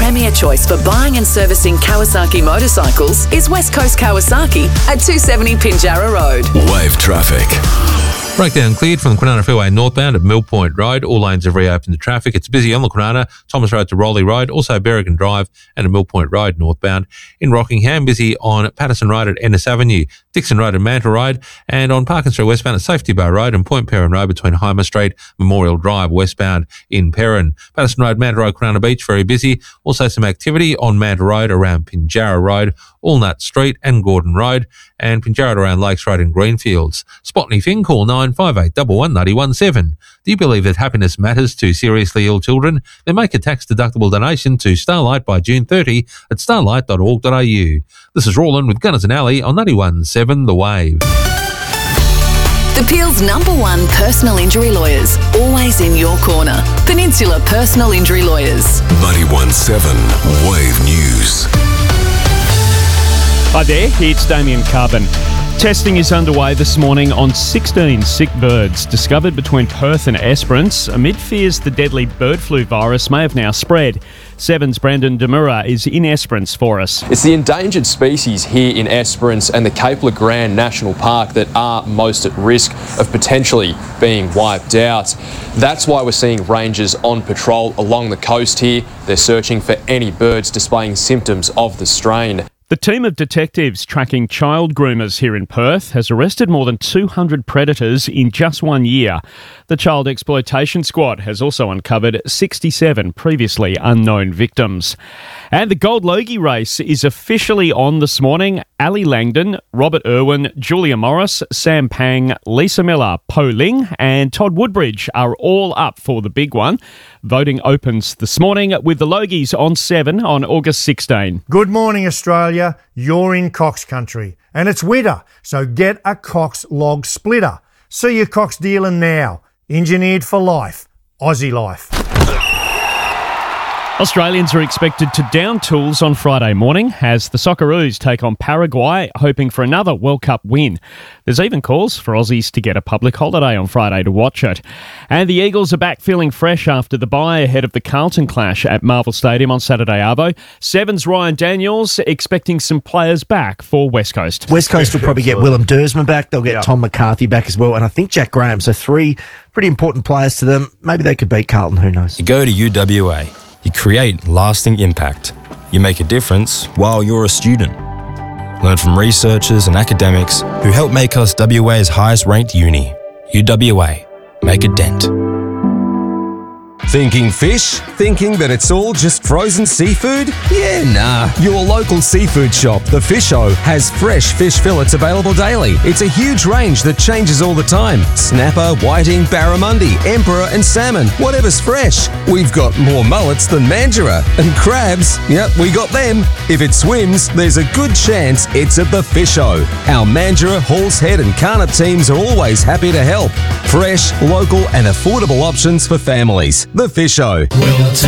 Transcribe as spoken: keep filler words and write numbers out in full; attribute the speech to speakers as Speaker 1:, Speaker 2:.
Speaker 1: premier choice for buying and servicing Kawasaki motorcycles is West Coast Kawasaki at two seventy Pinjarra Road.
Speaker 2: Wave traffic.
Speaker 3: Breakdown cleared from the Kwinana Freeway northbound at Mill Point Road. All lanes have reopened to traffic. It's busy on the Kwinana, Thomas Road to Rowley Road, also Berrigan Drive and at Mill Point Road northbound. In Rockingham, busy on Patterson Road at Ennis Avenue, Dixon Road and Mantle Road, and on Parkin Street westbound at Safety Bar Road and Point Perrin Road between Heimer Street, Memorial Drive westbound in Perrin. Patterson Road, Mantle Road, Kwinana Beach, very busy. Also some activity on Mantle Road around Pinjarra Road, Allnut Street and Gordon Road, and Pinjarra around Lakes Road and Greenfields. Spot anything, call nine five eight one one nine one seven. Do you believe that happiness matters to seriously ill children? Then make a tax-deductible donation to Starlight by June thirtieth at starlight dot org dot a u. This is Roland with Gunners and Alley on ninety-one point seven The Wave.
Speaker 1: The Peel's number one personal injury lawyers, always in your corner. Peninsula Personal Injury Lawyers.
Speaker 2: ninety-one point seven Wave News.
Speaker 4: Hi there, it's Damien Carbon. Testing is underway this morning on sixteen sick birds discovered between Perth and Esperance amid fears the deadly bird flu virus may have now spread. Seven's Brandon Demura is in Esperance for us.
Speaker 5: It's the endangered species here in Esperance and the Cape Le Grand National Park that are most at risk of potentially being wiped out. That's why we're seeing rangers on patrol along the coast here. They're searching for any birds displaying symptoms of the strain.
Speaker 4: The team of detectives tracking child groomers here in Perth has arrested more than two hundred predators in just one year. The Child Exploitation Squad has also uncovered sixty-seven previously unknown victims. And the Gold Logie race is officially on this morning. Ali Langdon, Robert Irwin, Julia Morris, Sam Pang, Lisa Miller, Po Ling and Todd Woodbridge are all up for the big one. Voting opens this morning with the Logies on seven on August sixteenth.
Speaker 6: Good morning, Australia. You're in Cox country and it's winter, so get a Cox log splitter. See your Cox dealer now. Engineered for life. Aussie life.
Speaker 4: Australians are expected to down tools on Friday morning as the Socceroos take on Paraguay, hoping for another World Cup win. There's even calls for Aussies to get a public holiday on Friday to watch it. And the Eagles are back feeling fresh after the bye ahead of the Carlton clash at Marvel Stadium on Saturday arvo. Seven's Ryan Daniels expecting some players back for West Coast.
Speaker 7: West Coast will probably get Willem Dersman back. They'll get
Speaker 6: yeah.
Speaker 7: Tom McCarthy back as well. And I think Jack Graham. So three pretty important players to them. Maybe they could beat Carlton. Who knows?
Speaker 8: You go to U W A. You create lasting impact. You make a difference while you're a student. Learn from researchers and academics who help make us W A's highest ranked uni. U W A. Make a dent.
Speaker 9: Thinking fish? Thinking that it's all just frozen seafood? Yeah, nah. Your local seafood shop, The Fish-O, has fresh fish fillets available daily. It's a huge range that changes all the time. Snapper, whiting, barramundi, emperor and salmon. Whatever's fresh. We've got more mullets than Mandurah. And crabs, yep, we got them. If it swims, there's a good chance it's at The Fish-O. Our Mandurah, Halls Head and Carnap teams are always happy to help. Fresh, local and affordable options for families. The Fish-O.